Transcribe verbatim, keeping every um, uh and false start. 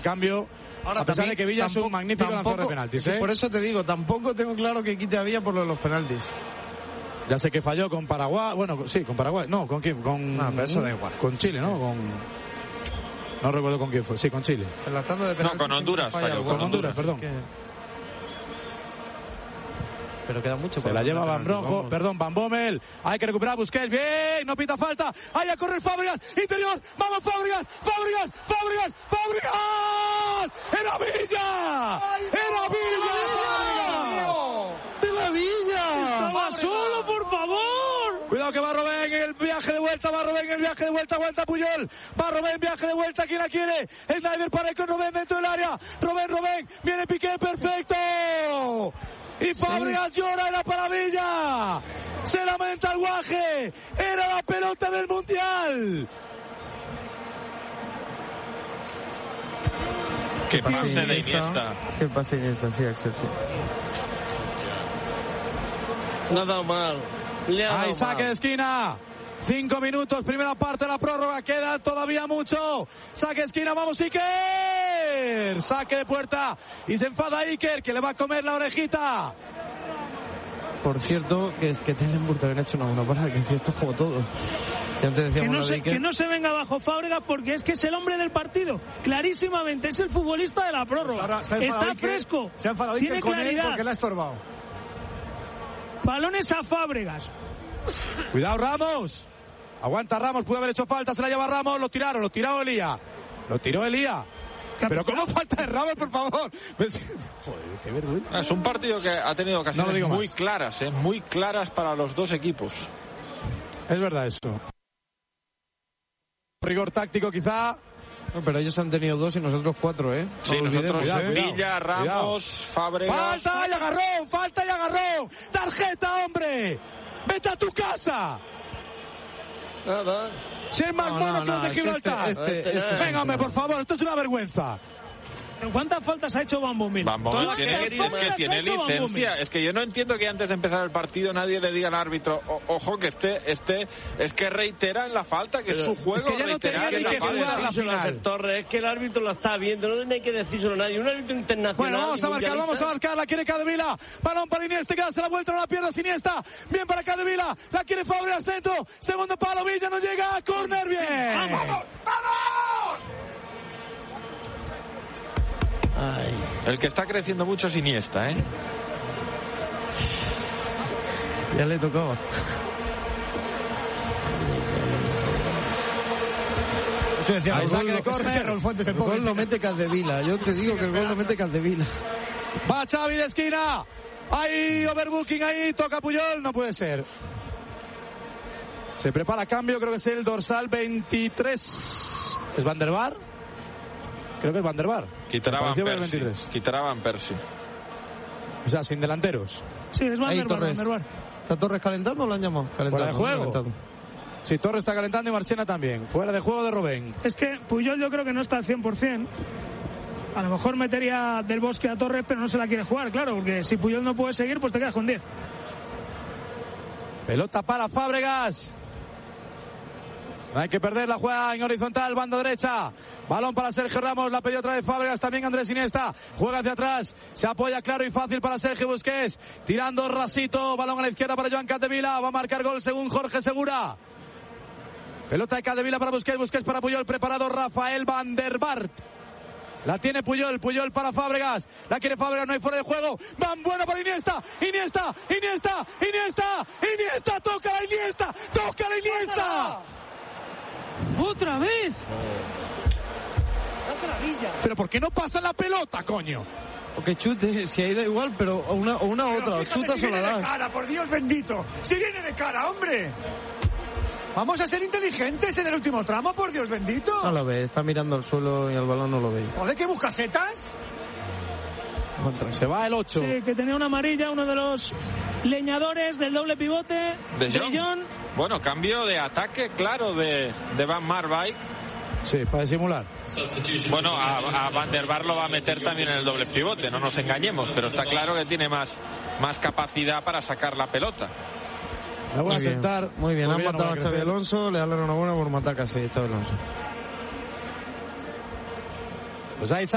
cambio. Ahora, a pesar también, de que Villa tampoco, es un magnífico tampoco, lanzador de penaltis, sí, ¿eh? por eso te digo, tampoco tengo claro que quite a Villa por lo de los penaltis. Ya sé que falló con Paraguay, bueno, sí, con Paraguay, no, ¿con quién? Con, no, pero eso da igual. Con Chile, ¿no? Con... No recuerdo con quién fue, sí, con Chile. En la tanda de penaltis, no, con Honduras falló, con, con Honduras, perdón. Que... Pero queda mucho. Se la lleva Van Bronco, perdón, Van Bommel. Hay que recuperar a Busquets, bien, no pita falta. Hay a correr Fábregas, interior, vamos Fábregas, Fábregas, Fábregas, Fábregas. ¡Era Villa! ¡Era Villa! ¡Era Villa! ¡Estaba solo, por favor! Cuidado que va Robén en el viaje de vuelta, va Robén en el viaje de vuelta, aguanta Puyol. Va Robén, viaje de vuelta, ¿quién la quiere? Snyder para ir con Robén dentro del área. Robén, Robén, viene Piqué, perfecto. Y Fábregas sí. Llora, era para Villa. Se lamenta el Guaje. Era la pelota del Mundial. Qué pase de Iniesta. Qué pase de Iniesta, sí, Axel, sí. No ha dado mal. Ahí saque de esquina. Cinco minutos, primera parte de la prórroga, queda todavía mucho. Saque de esquina, vamos Iker. Saque de puerta y se enfada Iker, que le va a comer la orejita. Por cierto, que es que Telenburg también ha hecho una buena parada, que si esto es como todo. Ya antes que, decíamos no se, Iker. que no se venga bajo Fábregas porque es que es el hombre del partido. Clarísimamente, es el futbolista de la prórroga. Pues ahora, está Iker, fresco. Se ha enfadado tiene Iker con claridad. él porque le ha estorbado. Balones a Fábregas. Cuidado Ramos. Aguanta Ramos, puede haber hecho falta, se la lleva Ramos, lo tiraron, lo tiró Elía. Lo tiró Elía. Pero ¿cómo falta de Ramos, por favor? Joder, qué vergüenza. Es un partido que ha tenido ocasiones no muy más. claras, ¿eh? Muy claras para los dos equipos. Es verdad eso. Rigor táctico quizá. No, pero ellos han tenido dos y nosotros cuatro, ¿eh? No Sí, nosotros cuidado, Villa, cuidado, Ramos, cuidado. Fábregas. ¡Falta y agarrón! ¡Falta y agarrón! ¡Tarjeta, hombre! ¡Vete a tu casa! Nada. Si es más No, mono no, que los de no, Gibraltar. este, este, este, Venga, hombre, por favor, esto es una vergüenza. ¿Cuántas faltas ha hecho Van Bommel? Van Bommel Todas tiene, las es que faltas tiene ha hecho Van Bommel. licencia. Es que yo no entiendo que antes de empezar el partido nadie le diga al árbitro, o, ojo, que este, este, es que reitera en la falta, que es su juego. Es que ya no reiterar tenía en ni que la falta. jugar la final. Torres, es que el árbitro la está viendo, no hay que decírselo a nadie. Un árbitro internacional. Bueno, vamos a marcar, vamos a marcar, la quiere Capdevila. Balón para Iniesta, que hace la vuelta, no la pierde Iniesta. Bien para Capdevila, la quiere Fábregas dentro. Segundo palo, Villa no llega, córner, bien. ¡Vamos! ¡Vamos! Ay. El que está creciendo mucho es Iniesta, ¿eh? Ya le tocaba. Eso decía Ahí el saque gol, de eso decía córner. Raúl Fuentes, el El gol pobre. lo mete Capdevila. Yo te digo que el gol lo mete Capdevila. Va Xavi de esquina. Hay overbooking ahí, toca Puyol, no puede ser. Se prepara cambio, creo que es el dorsal veintitrés. ¿Es Van der Vaart? Creo que es Van der Vaart. Quitará Van Pareció ver el Persie. veintitrés. Quitará Van Persie. O sea, sin delanteros. Sí, es Van Ahí, der Vaart, Torres. Van der Vaart. ¿Está Torres calentando o lo han llamado? Calentando. Fuera de juego. Calentando. Sí, Torres está calentando y Marchena también. Fuera de juego de Robén. Es que Puyol yo creo que no está al cien por ciento. A lo mejor metería Del Bosque a Torres, pero no se la quiere jugar, claro, porque si Puyol no puede seguir, pues te quedas con diez. Pelota para Fábregas. No hay que perder, la juega en horizontal, banda derecha. Balón para Sergio Ramos, la pidió otra vez Fábregas, también Andrés Iniesta. Juega hacia atrás, se apoya claro y fácil para Sergio Busquets. Tirando rasito, balón a la izquierda para Joan Capdevila. Va a marcar gol según Jorge Segura. Pelota de Capdevila para Busquets, Busquets para Puyol, preparado Rafael Van der Vaart. La tiene Puyol, Puyol para Fábregas. La quiere Fábregas, no hay fuera de juego. Van buena para Iniesta, Iniesta, Iniesta, Iniesta, Iniesta, toca la Iniesta, toca la Iniesta. ¡Otra vez! Pero ¿por qué no pasa la pelota, coño? O que chute, si ha ido igual, pero o una, o una Pero otra, o fíjate chutas si o la viene de das. cara, por Dios bendito. Si viene de cara, hombre. Vamos a ser inteligentes en el último tramo, por Dios bendito. No lo ve, está mirando al suelo y el balón no lo ve. Joder, ¿qué busca setas? Se va el ocho. Sí, que tenía una amarilla, uno de los leñadores del doble pivote. De De Jong. Jong. Bueno, cambio de ataque claro de, de Van Marwijk. Sí, para disimular. Bueno, a, a Van der Vaart lo va a meter también en el doble pivote, no nos engañemos, pero está claro que tiene más, más capacidad para sacar la pelota. Me voy Muy a bien, sentar. muy bien, han Porque ya no matado va a a Xavi crecer. Alonso, le dan la enhorabuena por matar casi a Xavi Alonso. Pues ahí